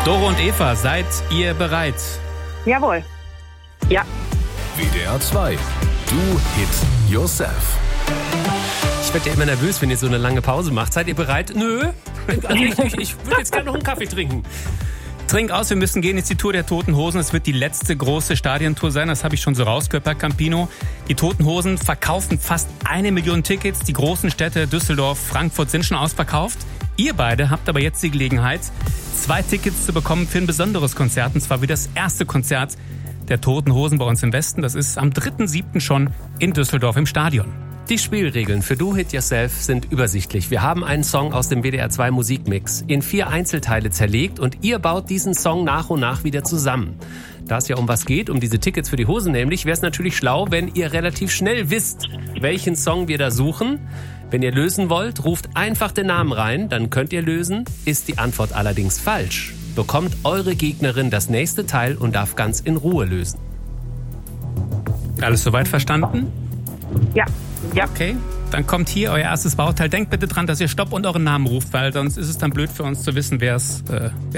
Doro und Eva, seid ihr bereit? Jawohl. Ja. WDR 2. Do It Yourself. Ich werde ja immer nervös, wenn ihr so eine lange Pause macht. Seid ihr bereit? Nö. Also ich würde jetzt gerne noch einen Kaffee trinken. Trink aus, wir müssen gehen. Jetzt die Tour der Toten Hosen. Es wird die letzte große Stadiontour sein. Das habe ich schon so rausgehört bei Campino. Die Toten Hosen verkaufen fast 1 Million Tickets. Die großen Städte Düsseldorf, Frankfurt sind schon ausverkauft. Ihr beide habt aber jetzt die Gelegenheit, 2 Tickets zu bekommen für ein besonderes Konzert. Und zwar wie das erste Konzert der Toten Hosen bei uns im Westen. Das ist am 3.7. schon in Düsseldorf im Stadion. Die Spielregeln für Do It Yourself sind übersichtlich. Wir haben einen Song aus dem WDR 2 Musikmix in 4 Einzelteile zerlegt und ihr baut diesen Song nach und nach wieder zusammen. Da es ja um was geht, um diese Tickets für die Hosen nämlich, wäre es natürlich schlau, wenn ihr relativ schnell wisst, welchen Song wir da suchen. Wenn ihr lösen wollt, ruft einfach den Namen rein, dann könnt ihr lösen. Ist die Antwort allerdings falsch, bekommt eure Gegnerin das nächste Teil und darf ganz in Ruhe lösen. Alles soweit verstanden? Ja. Ja. Okay, dann kommt hier euer erstes Bauteil. Denkt bitte dran, dass ihr Stopp und euren Namen ruft, weil sonst ist es dann blöd für uns zu wissen, wer es